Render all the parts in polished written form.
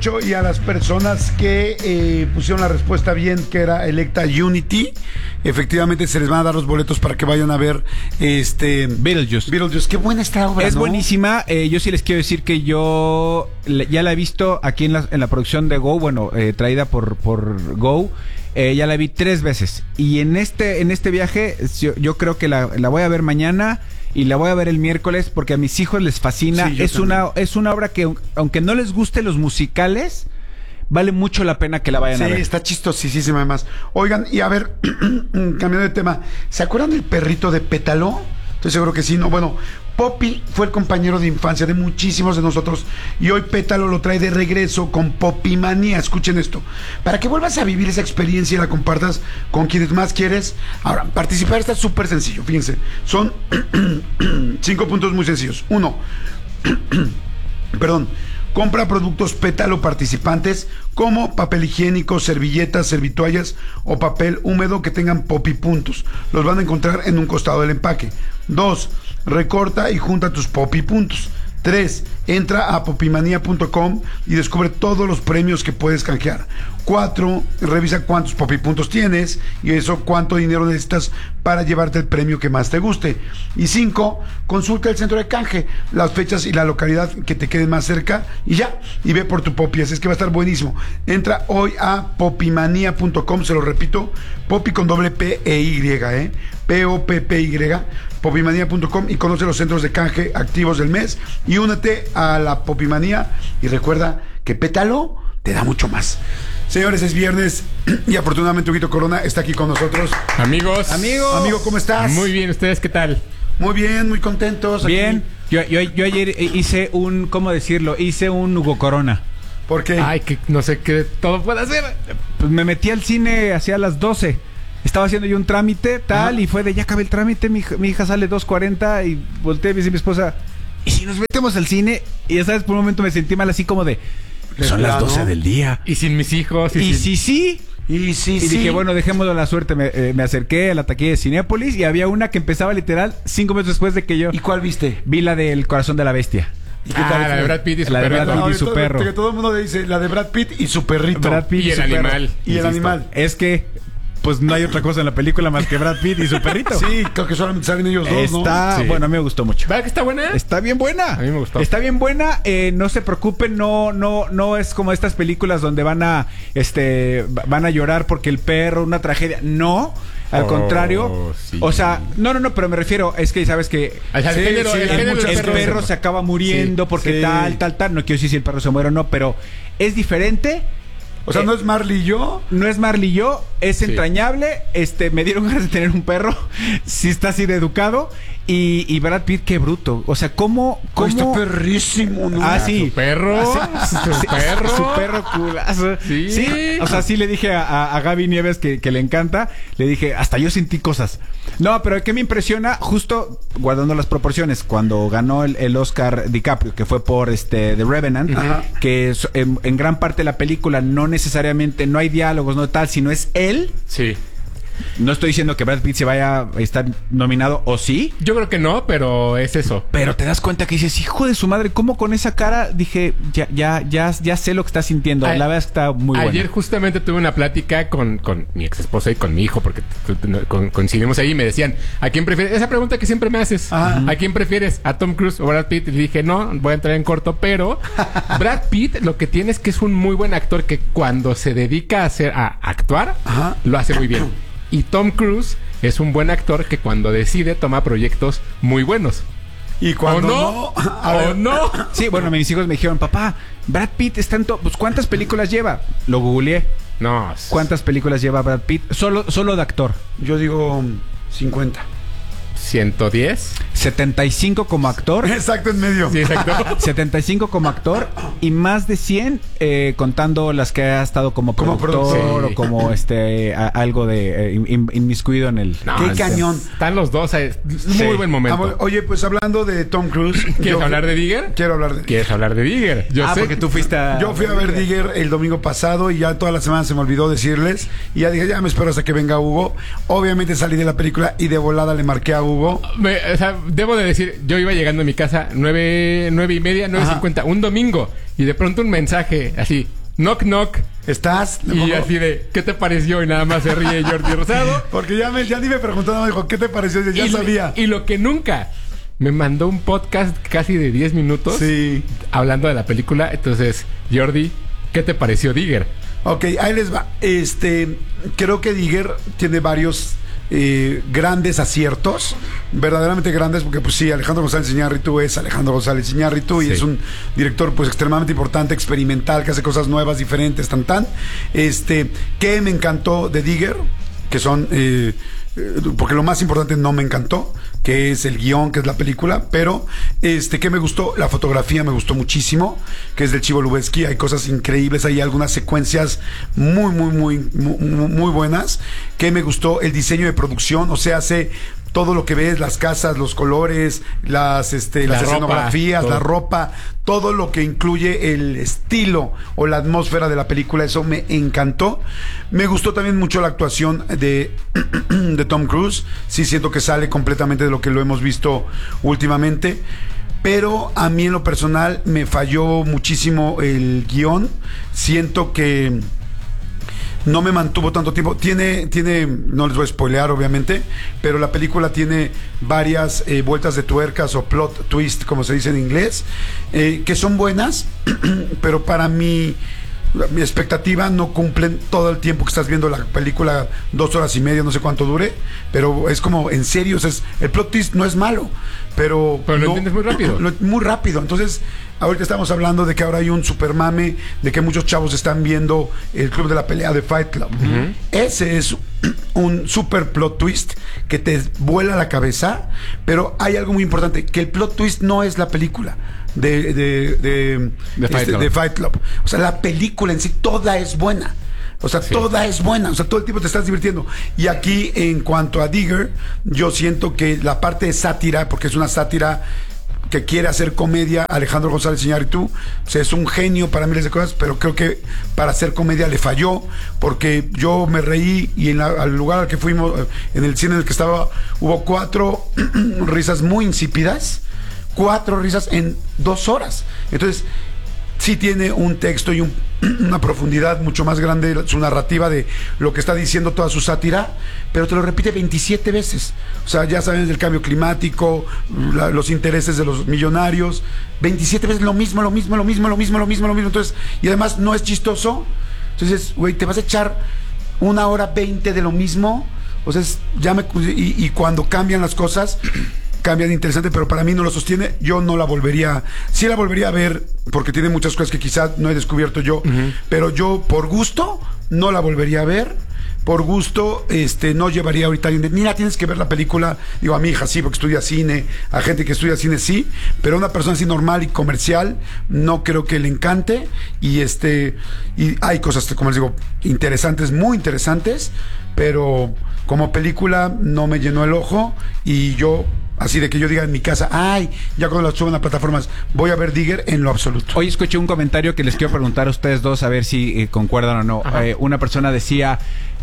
Y a las personas que pusieron la respuesta bien, que era Electa Unity, efectivamente se les van a dar los boletos para que vayan a ver Beetlejuice. Qué buena esta obra, es ¿no? buenísima. Yo sí les quiero decir que yo ya la he visto aquí en la producción de Go, traída por Go. Ya la vi 3 veces. Y en este viaje yo creo que la voy a ver mañana. Y la voy a ver el miércoles porque a mis hijos les fascina. Sí, es una obra que, aunque no les guste los musicales, vale mucho la pena que la vayan a ver. Sí, está chistosísima además. Oigan, y a ver, cambiando de tema, ¿se acuerdan del perrito de Pétalo? Estoy seguro que sí, ¿no? Bueno, Poppy fue el compañero de infancia de muchísimos de nosotros y hoy Pétalo lo trae de regreso con Poppy Manía. Escuchen esto, para que vuelvas a vivir esa experiencia y la compartas con quienes más quieres. Ahora, participar está súper sencillo, fíjense, son 5 puntos muy sencillos. 1, compra productos Pétalo participantes como papel higiénico, servilletas, servitoallas o papel húmedo que tengan Poppy puntos. Los van a encontrar en un costado del empaque. 2, recorta y junta tus Poppy puntos. 3, entra a poppymania.com y descubre todos los premios que puedes canjear. 4, revisa cuántos Poppy puntos tienes y eso cuánto dinero necesitas para llevarte el premio que más te guste. Y 5, consulta el centro de canje, las fechas y la localidad que te queden más cerca y ya, y ve por tu Poppy. Así es que va a estar buenísimo. Entra hoy a poppymania.com, se lo repito, Poppy con doble P-E-Y, P-O-P-P-Y, poppymania.com, y conoce los centros de canje activos del mes y únete a la Poppymanía y recuerda que Pétalo te da mucho más. Señores, es viernes y afortunadamente Huguito Corona está aquí con nosotros. Amigo, ¿cómo estás? Muy bien, ¿ustedes qué tal? Muy bien, muy contentos. Bien, yo ayer hice un, ¿cómo decirlo? Hice un Hugo Corona. ¿Por qué? Ay, que no sé qué todo puede hacer. Pues me metí al cine hacia las 12. Estaba haciendo yo un trámite, tal, y fue de ya acabé el trámite, mi hija sale 2:40 y volteé y me dice mi esposa, ¿y si nos metemos al cine? Y ya sabes, por un momento me sentí mal, así como de son las 12 del día. Y sin mis hijos. Y sí. Y dije, bueno, dejémoslo a la suerte. Me acerqué a la taquilla de Cinépolis y había una que empezaba literal 5 minutos después de que yo... ¿Y cuál viste? Vi la del Corazón de la Bestia. ¿Y qué tal? La de Brad Pitt y su perro. La de Brad Pitt y su perro. Que todo el mundo le dice, la de Brad Pitt y su perrito. Brad Pitt y el animal. Y el animal. Es que... pues no hay otra cosa en la película más que Brad Pitt y su perrito. Sí, creo que solamente salen ellos dos, ¿no? Sí. Bueno, a mí me gustó mucho. ¿Verdad que está buena? Está bien buena. A mí me gustó. Está bien buena. No se preocupen, no es como estas películas donde van a llorar porque el perro, una tragedia. No. Al contrario, sí. O sea, no, pero me refiero, es que sabes que el perro se acaba muriendo porque tal. No quiero decir si el perro se muere o no, pero es diferente. O sea, ¿no es Marley y yo? No es Marley y yo, es entrañable. Me dieron ganas de tener un perro. Sí está así de educado. Y Brad Pitt, qué bruto. O sea, ¿cómo? Está perrísimo, ¿no? Ah, sí. Su perro. Su perro culazo. Sí. O sea, sí le dije a Gaby Nieves que le encanta. Le dije, hasta yo sentí cosas. No, pero ¿qué me impresiona? Justo guardando las proporciones, cuando ganó el Oscar DiCaprio, que fue por The Revenant, que en gran parte de la película no necesariamente, no hay diálogos, no tal, sino es él. Sí. No estoy diciendo que Brad Pitt se vaya a estar nominado, ¿o sí? Yo creo que no, pero es eso. Pero te das cuenta que dices, hijo de su madre, ¿cómo con esa cara? Dije, ya sé lo que está sintiendo. La verdad es que está muy buena. Ayer justamente tuve una plática con mi ex esposa y con mi hijo, porque coincidimos ahí y me decían, ¿a quién prefieres? Esa pregunta que siempre me haces. ¿A quién prefieres? ¿A Tom Cruise o Brad Pitt? Y le dije, no, voy a entrar en corto, pero Brad Pitt lo que tiene es que es un muy buen actor que cuando se dedica a actuar, lo hace muy bien. Y Tom Cruise es un buen actor que cuando decide toma proyectos muy buenos. Y cuando no. Sí, bueno, mis hijos me dijeron, papá, Brad Pitt está en pues ¿cuántas películas lleva? Lo googleé. No. ¿Cuántas películas lleva Brad Pitt? Solo de actor. Yo digo 50. 110. 75 como actor. Exacto, en medio. Sí, exacto. 75 como actor y más de 100 contando las que ha estado como productor o como algo de inmiscuido en el... No, ¡qué cañón! Están los dos. Muy buen momento. Oye, pues hablando de Tom Cruise... ¿Quieres hablar de Digger? Quiero hablar de... ¿Quieres hablar de Digger? Yo sé porque tú fuiste a... Yo fui a ver Digger el domingo pasado y ya toda la semana se me olvidó decirles y ya dije, ya me espero hasta que venga Hugo. Obviamente salí de la película y de volada le marqué a Hugo. debo de decir, yo iba llegando a mi casa 9:30, 9:50, un domingo, y de pronto un mensaje así, knock knock. ¿Estás? Y así de, ¿qué te pareció? Y nada más se ríe Jordi Rosado. Porque ya ni me preguntó, nada, me dijo, ¿qué te pareció? Ya sabía. Y lo que nunca, me mandó un podcast casi de 10 minutos. Sí. Hablando de la película. Entonces, Jordi, ¿qué te pareció Digger? Ok, ahí les va. Creo que Digger tiene varios grandes aciertos, verdaderamente grandes, porque pues sí, Alejandro González Iñárritu es Alejandro González Iñárritu, y es un director pues extremadamente importante, experimental, que hace cosas nuevas, diferentes, que me encantó de Digger, que son porque lo más importante no me encantó, que es el guión, que es la película, pero que me gustó, la fotografía me gustó muchísimo, que es del Chivo Lubeski, hay cosas increíbles, hay algunas secuencias muy buenas, que me gustó el diseño de producción, o sea, hace todo lo que ves, las casas, los colores, las escenografías, la ropa, todo lo que incluye el estilo o la atmósfera de la película, eso me encantó. Me gustó también mucho la actuación de Tom Cruise. Sí, siento que sale completamente de lo que lo hemos visto últimamente. Pero a mí en lo personal me falló muchísimo el guión. Siento que no me mantuvo tanto tiempo. Tiene, no les voy a spoilear obviamente, pero la película tiene varias vueltas de tuercas o plot twist, como se dice en inglés, que son buenas, pero para mí mi expectativa no cumplen todo el tiempo que estás viendo la película, 2 horas y media, no sé cuánto dure, pero es como, en serio, el plot twist no es malo, pero lo entiendes muy rápido. Muy rápido. Entonces, ahorita estamos hablando de que ahora hay un supermame, de que muchos chavos están viendo el Club de la Pelea de Fight Club. Ese es un super plot twist que te vuela la cabeza, pero hay algo muy importante, que el plot twist no es la película de Fight Club. O sea, la película en sí toda es buena. O sea, toda es buena. O sea, todo el tiempo te estás divirtiendo. Y aquí, en cuanto a Digger, yo siento que la parte de sátira, porque es una sátira que quiere hacer comedia, Alejandro González Iñárritu, o sea, es un genio para miles de cosas, pero creo que para hacer comedia le falló, porque yo me reí y al lugar al que fuimos, en el cine en el que estaba, hubo 4 risas muy insípidas, 4 risas en 2 horas. Entonces, sí tiene un texto y una profundidad mucho más grande su narrativa de lo que está diciendo toda su sátira, pero te lo repite 27 veces. O sea, ya saben del cambio climático, los intereses de los millonarios, 27 veces lo mismo. Entonces, y además no es chistoso. Entonces, güey, te vas a echar 1:20 de lo mismo. O sea, y cuando cambian las cosas, cambian interesante, pero para mí no lo sostiene. Yo no la volvería, sí la volvería a ver, porque tiene muchas cosas que quizás no he descubierto yo, pero yo por gusto no la volvería a ver. Por gusto, no llevaría ahorita a alguien mira, tienes que ver la película. Digo, a mi hija sí, porque estudia cine, a gente que estudia cine sí, pero a una persona así normal y comercial no creo que le encante. Y y hay cosas, como les digo, interesantes, muy interesantes, pero como película no me llenó el ojo. Y yo, así de que yo diga en mi casa, ay, ya cuando la suban a plataformas, voy a ver Digger, en lo absoluto. Hoy escuché un comentario que les quiero preguntar a ustedes dos, a ver si concuerdan o no. Una persona decía,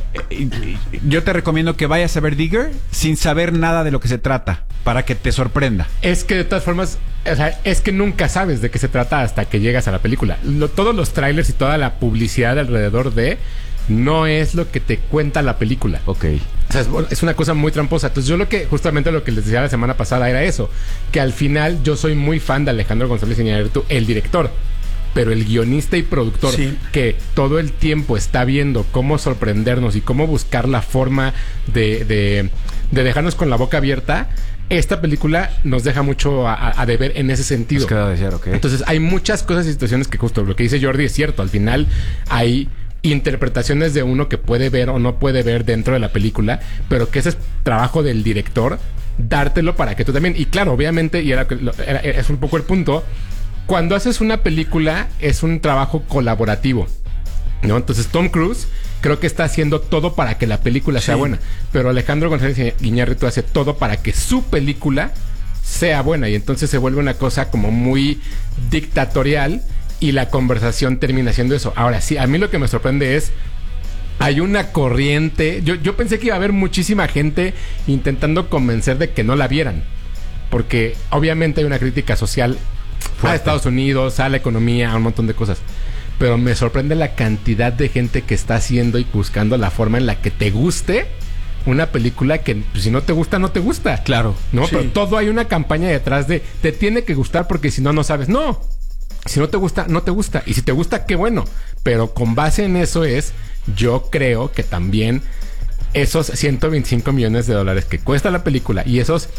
yo te recomiendo que vayas a ver Digger sin saber nada de lo que se trata, para que te sorprenda. Es que de todas formas, o sea, es que nunca sabes de qué se trata hasta que llegas a la película. Todos los trailers y toda la publicidad alrededor no es lo que te cuenta la película. Ok. O sea, es una cosa muy tramposa. Entonces justamente lo que les decía la semana pasada era eso, que al final yo soy muy fan de Alejandro González Iñárritu, el director, pero el guionista y productor, que todo el tiempo está viendo cómo sorprendernos y cómo buscar la forma de dejarnos con la boca abierta. Esta película nos deja mucho a deber en ese sentido. Entonces hay muchas cosas y situaciones que, justo lo que dice Jordi es cierto. Al final hay interpretaciones de uno que puede ver o no puede ver dentro de la película, pero que ese es trabajo del director, dártelo para que tú también. Y claro, obviamente, y es un poco el punto, cuando haces una película es un trabajo colaborativo, ¿no? Entonces Tom Cruise creo que está haciendo todo para que la película sea buena, pero Alejandro González Iñárritu hace todo para que su película sea buena, y entonces se vuelve una cosa como muy dictatorial y la conversación termina siendo eso. Ahora sí, a mí lo que me sorprende es, hay una corriente. Yo pensé que iba a haber muchísima gente intentando convencer de que no la vieran, porque obviamente hay una crítica social a Estados Unidos, a la economía, a un montón de cosas. Pero me sorprende la cantidad de gente que está haciendo y buscando la forma en la que te guste una película que pues, si no te gusta, no te gusta. Claro. ¿No? Sí. Pero todo hay una campaña detrás de te tiene que gustar porque si no, no sabes. No. Si no te gusta, no te gusta. Y si te gusta, qué bueno. Pero con base en eso yo creo que también esos 125 millones de dólares que cuesta la película y esos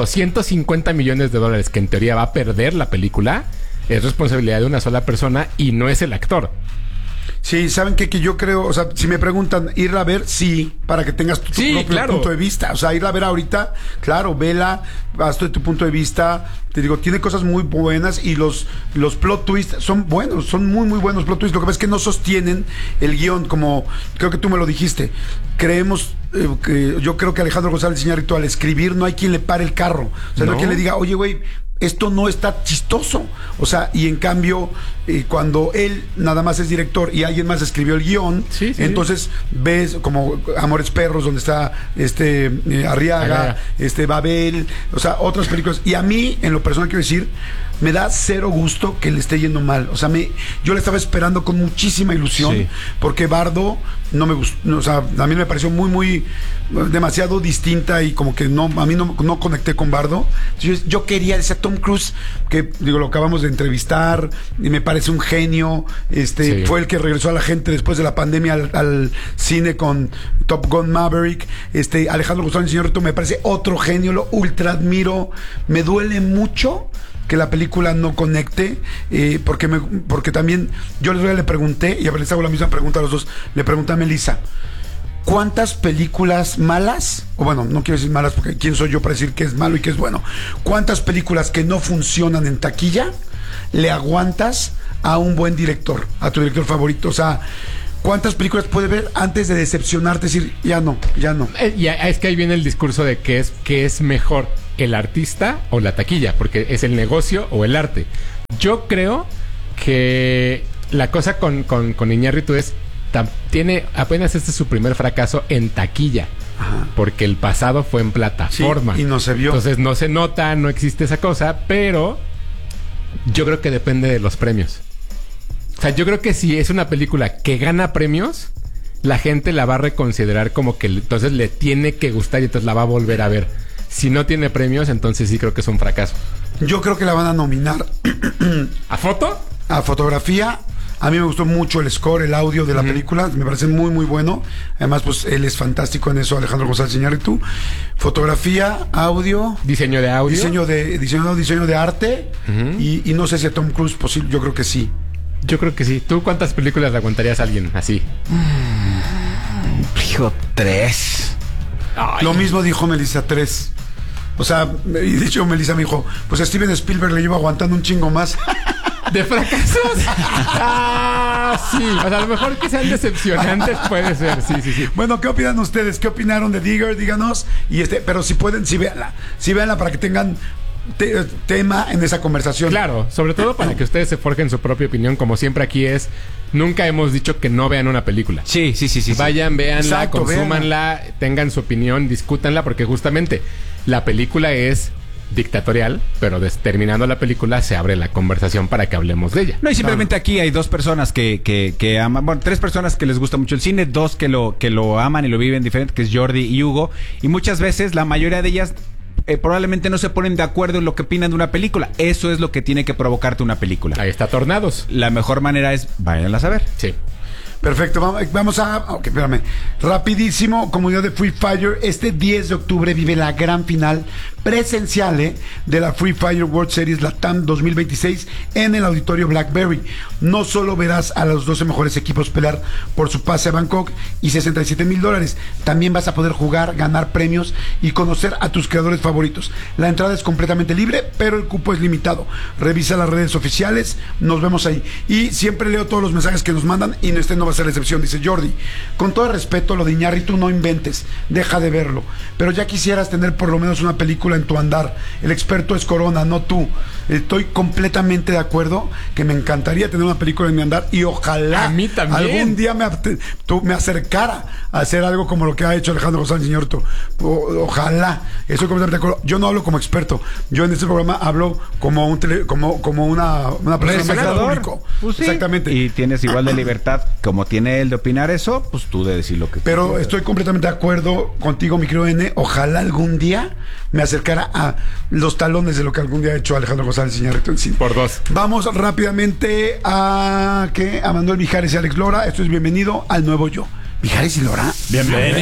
250 millones de dólares que en teoría va a perder la película es responsabilidad de una sola persona y no es el actor. Sí, ¿saben qué? Que yo creo, o sea, si me preguntan, irla a ver, sí, para que tengas tu Sí, propio claro. punto de vista. O sea, irla a ver ahorita, claro, vela, haz de tu punto de vista. Te digo, tiene cosas muy buenas y los plot twists son buenos, son muy, muy buenos plot twists. Lo que pasa es que no sostienen el guión, como creo que tú me lo dijiste. Creemos, yo creo que Alejandro González Iñárritu al escribir no hay quien le pare el carro. O sea, no hay quien le diga, oye, güey, esto no está chistoso. O sea, y en cambio, cuando él nada más es director y alguien más escribió el guión, sí, entonces ves como Amores Perros, donde está Arriaga, Babel, o sea, otras películas. Y a mí, en lo personal, quiero decir, me da cero gusto que le esté yendo mal. O sea, yo le estaba esperando con muchísima ilusión, sí, porque Bardo no me gustó, o sea, a mí me pareció muy demasiado distinta y como que a mí no conecté con Bardo. Entonces, yo quería, decía Tom Cruise, que digo, lo acabamos de entrevistar y me parece un genio. Sí. Fue el que regresó a la gente después de la pandemia al cine con Top Gun Maverick. Alejandro González Iñárritu me parece otro genio, lo ultra admiro. Me duele mucho que la película no conecte, porque también yo le pregunté, y a ver, les hago la misma pregunta a los dos, le pregunté a Melissa, ¿cuántas películas malas, o bueno, no quiero decir malas porque quién soy yo para decir qué es malo y qué es bueno, cuántas películas que no funcionan en taquilla le aguantas a un buen director, a tu director favorito? O sea, ¿cuántas películas puedes ver antes de decepcionarte, decir, ya no? Y es que ahí viene el discurso de que es mejor el artista o la taquilla, porque es el negocio o el arte. Yo creo que la cosa con Iñárritu tiene apenas su primer fracaso en taquilla. Ajá. Porque el pasado fue en plataforma. Sí, y no se vio. Entonces no se nota, no existe esa cosa, pero yo creo que depende de los premios. O sea, yo creo que si es una película que gana premios, la gente la va a reconsiderar como que entonces le tiene que gustar y entonces la va a volver a ver. Si no tiene premios, entonces sí creo que es un fracaso. Yo creo que la van a nominar. ¿A foto? A fotografía. A mí me gustó mucho el score, el audio de la película. Me parece muy, muy bueno. Además, pues él es fantástico en eso, Alejandro González Iñárritu. Fotografía, audio. Diseño de audio. Diseño de arte. Y no sé si a Tom Cruise posible. Yo creo que sí. Yo creo que sí. ¿Tú cuántas películas le aguantarías a alguien así? Dijo 3. Ay. Lo mismo dijo Melissa, 3. O sea, y de hecho Melissa me dijo, pues a Steven Spielberg le llevo aguantando un chingo más. ¿De fracasos? Sí. O sea, a lo mejor que sean decepcionantes puede ser. Sí. Bueno, ¿qué opinan ustedes? ¿Qué opinaron de Digger? Díganos. Pero si pueden, sí véanla. Sí véanla para que tengan tema en esa conversación. Claro, sobre todo para que ustedes se forjen su propia opinión. Como siempre aquí nunca hemos dicho que no vean una película. Sí. Vayan, véanla, exacto, consúmanla, tengan su opinión, discútanla, porque justamente la película es dictatorial, pero terminando la película se abre la conversación para que hablemos de ella. No, y simplemente aquí hay dos personas que aman, bueno, 3 personas que les gusta mucho el cine, 2 que lo aman y lo viven diferente, que es Jordi y Hugo, y muchas veces la mayoría de ellas probablemente no se ponen de acuerdo en lo que opinan de una película. Eso es lo que tiene que provocarte una película. Ahí está Tornados. La mejor manera es váyanlas a ver. Sí. Perfecto, vamos a... Ok, espérame. Rapidísimo, comunidad de Free Fire. Este 10 de octubre vive la gran final presencial de la Free Fire World Series Latam 2026 en el Auditorio Blackberry. No solo verás a los 12 mejores equipos pelear por su pase a Bangkok y $67,000. También vas a poder jugar, ganar premios y conocer a tus creadores favoritos. La entrada es completamente libre, pero el cupo es limitado. Revisa las redes oficiales, nos vemos ahí. Y siempre leo todos los mensajes que nos mandan y no va a ser la excepción. Dice Jordi, con todo respeto, lo de Iñárritu no inventes, deja de verlo, pero ya quisieras tener por lo menos una película en tu andar. El experto es Corona, no tú. Estoy completamente de acuerdo que me encantaría tener una película en mi andar y ojalá A mí también. algún día me acercara a hacer algo como lo que ha hecho Alejandro González Iñárritu. Ojalá. Estoy completamente de acuerdo. Yo no hablo como experto. Yo en este programa hablo como una persona más público. Pues sí. Exactamente. Y tienes igual de libertad como tiene él de opinar eso, pues tú de decir lo que Pero quieras. estoy completamente de acuerdo contigo, mi querido N. Ojalá algún día me acercara a los talones de lo que algún día ha hecho Alejandro González Iñárritu en cine. Por 2. Vamos rápidamente a Manuel Mijares y Alex Lora. Esto es Bienvenido al Nuevo Yo. ¿Mijares y Lora? Bienvenido.